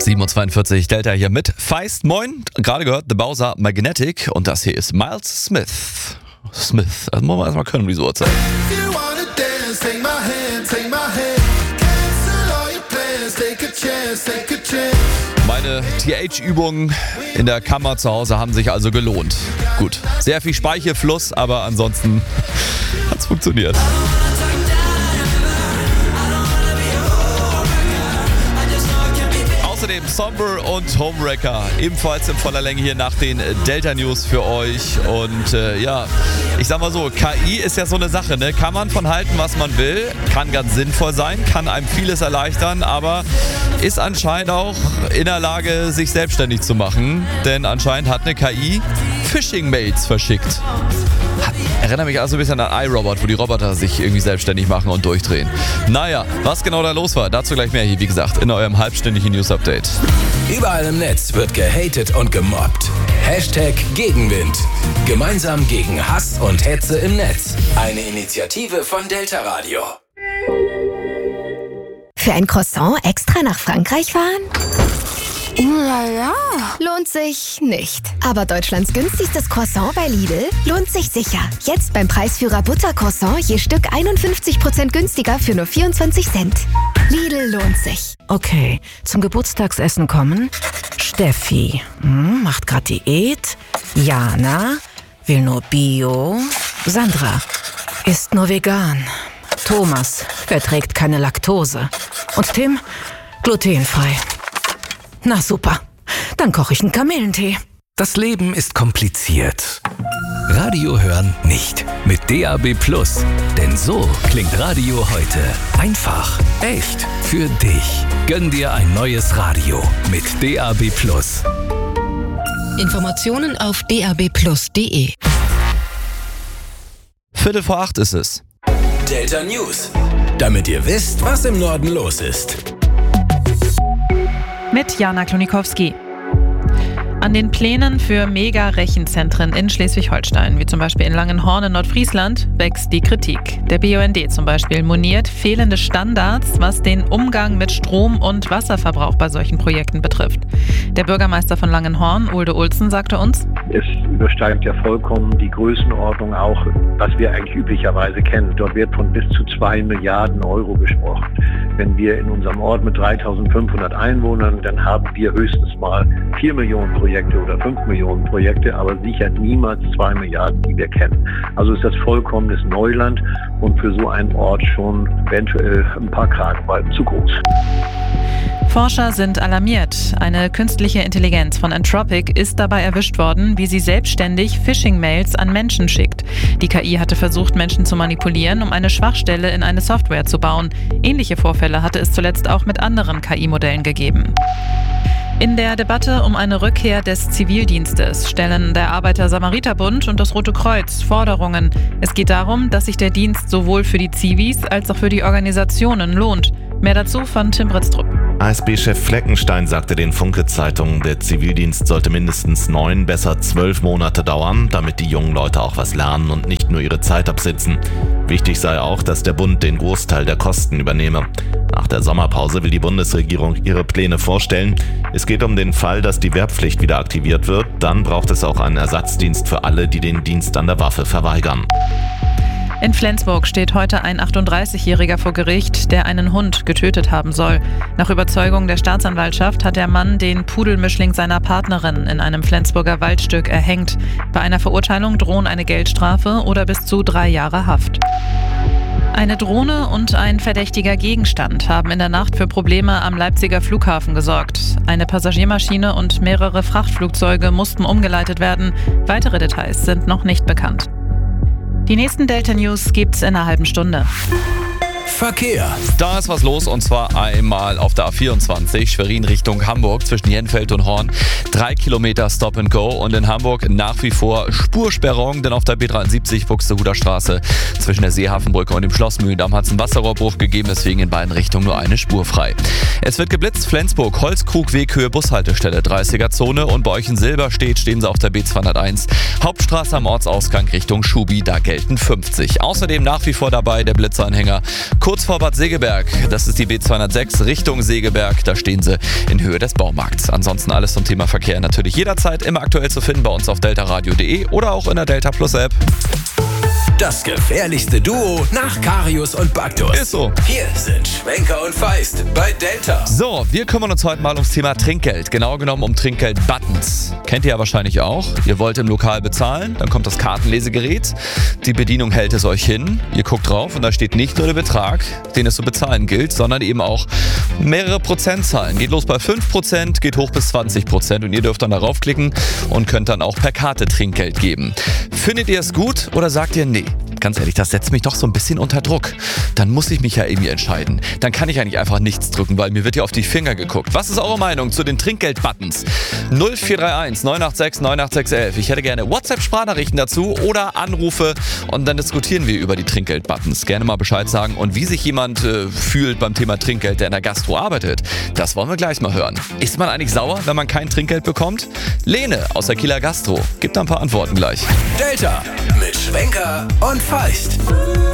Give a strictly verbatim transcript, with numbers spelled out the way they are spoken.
sieben Uhr zweiundvierzig, Delta hier mit Feist. Moin, gerade gehört The Bowser Magnetic und das hier ist Miles Smith. Smith, das muss man erstmal können um diese Uhrzeit. Meine T H-Übungen in der Kammer zu Hause haben sich also gelohnt. Gut, sehr viel Speichelfluss, aber ansonsten hat's funktioniert. Außerdem Somber und Homewrecker, ebenfalls in voller Länge hier nach den Delta News für euch. Und äh, ja, ich sag mal so, K I ist ja so eine Sache, ne? Kann man von halten, was man will, kann ganz sinnvoll sein, kann einem vieles erleichtern, aber ist anscheinend auch in der Lage, sich selbstständig zu machen. Denn anscheinend hat eine K I Phishing-Mails verschickt. Erinnert mich also ein bisschen an iRobot, wo die Roboter sich irgendwie selbstständig machen und durchdrehen. Naja, was genau da los war, dazu gleich mehr hier, wie gesagt, in eurem halbstündigen News-Update. Überall im Netz wird gehatet und gemobbt. Hashtag Gegenwind. Gemeinsam gegen Hass und Hetze im Netz. Eine Initiative von Delta Radio. Für ein Croissant extra nach Frankreich fahren? Lala. Lohnt sich nicht. Aber Deutschlands günstigstes Croissant bei Lidl lohnt sich sicher. Jetzt beim Preisführer Buttercroissant je Stück einundfünfzig Prozent günstiger für nur vierundzwanzig Cent. Lidl lohnt sich. Okay, zum Geburtstagsessen kommen Steffi, hm, macht grad Diät. Jana, will nur Bio. Sandra, isst nur vegan. Thomas, verträgt keine Laktose. Und Tim, glutenfrei. Na super, dann koche ich einen Kamillentee. Das Leben ist kompliziert. Radio hören nicht. Mit D A B Plus. Denn so klingt Radio heute. Einfach, echt, für dich. Gönn dir ein neues Radio mit D A B Plus. Informationen auf d a b plus punkt d e. Viertel vor acht ist es. Delta News. Damit ihr wisst, was im Norden los ist. Mit Jana Klonikowski. An den Plänen für Mega-Rechenzentren in Schleswig-Holstein, wie zum Beispiel in Langenhorn in Nordfriesland, wächst die Kritik. Der B U N D zum Beispiel moniert fehlende Standards, was den Umgang mit Strom- und Wasserverbrauch bei solchen Projekten betrifft. Der Bürgermeister von Langenhorn, Ulde Ulzen, sagte uns: Es übersteigt ja vollkommen die Größenordnung auch, was wir eigentlich üblicherweise kennen. Dort wird von bis zu zwei Milliarden Euro gesprochen. Wenn wir in unserem Ort mit dreitausendfünfhundert Einwohnern, dann haben wir höchstens mal vier Millionen Projekte oder fünf Millionen Projekte, aber sicher niemals zwei Milliarden, die wir kennen. Also ist das vollkommenes Neuland und für so einen Ort schon eventuell ein paar Kragenweiten zu groß. Forscher sind alarmiert. Eine künstliche Intelligenz von Anthropic ist dabei erwischt worden, wie sie selbstständig Phishing-Mails an Menschen schickt. Die K I hatte versucht, Menschen zu manipulieren, um eine Schwachstelle in eine Software zu bauen. Ähnliche Vorfälle hatte es zuletzt auch mit anderen K I-Modellen gegeben. In der Debatte um eine Rückkehr des Zivildienstes stellen der Arbeiter-Samariter-Bund und das Rote Kreuz Forderungen. Es geht darum, dass sich der Dienst sowohl für die Zivis als auch für die Organisationen lohnt. Mehr dazu von Tim Britztrup. A S B-Chef Fleckenstein sagte den Funke-Zeitungen, der Zivildienst sollte mindestens neun, besser zwölf Monate dauern, damit die jungen Leute auch was lernen und nicht nur ihre Zeit absitzen. Wichtig sei auch, dass der Bund den Großteil der Kosten übernehme. Nach der Sommerpause will die Bundesregierung ihre Pläne vorstellen. Es geht um den Fall, dass die Wehrpflicht wieder aktiviert wird. Dann braucht es auch einen Ersatzdienst für alle, die den Dienst an der Waffe verweigern. In Flensburg steht heute ein achtunddreißigjähriger vor Gericht, der einen Hund getötet haben soll. Nach Überzeugung der Staatsanwaltschaft hat der Mann den Pudelmischling seiner Partnerin in einem Flensburger Waldstück erhängt. Bei einer Verurteilung drohen eine Geldstrafe oder bis zu drei Jahre Haft. Eine Drohne und ein verdächtiger Gegenstand haben in der Nacht für Probleme am Leipziger Flughafen gesorgt. Eine Passagiermaschine und mehrere Frachtflugzeuge mussten umgeleitet werden. Weitere Details sind noch nicht bekannt. Die nächsten Delta News gibt's in einer halben Stunde. Verkehr. Da ist was los und zwar einmal auf der A vierundzwanzig, Schwerin Richtung Hamburg zwischen Jenfeld und Horn. Drei Kilometer Stop and Go und in Hamburg nach wie vor Spursperrung, denn auf der B dreiundsiebzig Buxtehuder Straße zwischen der Seehafenbrücke und dem Schloss Mühlendamm hat es einen Wasserrohrbruch gegeben, deswegen in beiden Richtungen nur eine Spur frei. Es wird geblitzt, Flensburg, Holzkrug, Weghöhe, Bushaltestelle, dreißiger Zone und bei euch in Silberstedt stehen sie auf der B zweihunderteins. Hauptstraße am Ortsausgang Richtung Schubi, da gelten fünfzig. Außerdem nach wie vor dabei der Blitzeranhänger kurz vor Bad Segeberg. Das ist die B zweihundertsechs Richtung Segeberg. Da stehen sie in Höhe des Baumarkts. Ansonsten alles zum Thema Verkehr natürlich jederzeit immer aktuell zu finden bei uns auf deltaradio punkt de oder auch in der Delta Plus App. Das gefährlichste Duo nach Karius und Baktus. Ist so. Hier sind Schwenker und Feist bei Delta. So, wir kümmern uns heute mal ums Thema Trinkgeld. Genau genommen um Trinkgeld-Buttons. Kennt ihr ja wahrscheinlich auch. Ihr wollt im Lokal bezahlen, dann kommt das Kartenlesegerät. Die Bedienung hält es euch hin. Ihr guckt drauf und da steht nicht nur der Betrag, den es zu bezahlen gilt, sondern eben auch mehrere Prozentzahlen. Geht los bei fünf Prozent, geht hoch bis zwanzig Prozent und ihr dürft dann darauf klicken und könnt dann auch per Karte Trinkgeld geben. Findet ihr es gut oder sagt ihr nee? Ganz ehrlich, das setzt mich doch so ein bisschen unter Druck. Dann muss ich mich ja irgendwie entscheiden. Dann kann ich ja nicht einfach nichts drücken, weil mir wird ja auf die Finger geguckt. Was ist eure Meinung zu den Trinkgeld-Buttons? null vier drei eins neun acht sechs neun acht sechs eins eins. Ich hätte gerne WhatsApp-Sprachnachrichten dazu oder Anrufe und dann diskutieren wir über die Trinkgeld-Buttons. Gerne mal Bescheid sagen und wie sich jemand äh, fühlt beim Thema Trinkgeld, der in der Gastro arbeitet. Das wollen wir gleich mal hören. Ist man eigentlich sauer, wenn man kein Trinkgeld bekommt? Lene aus der Kieler Gastro gibt da ein paar Antworten gleich. Delta mit Schwenker und Feist.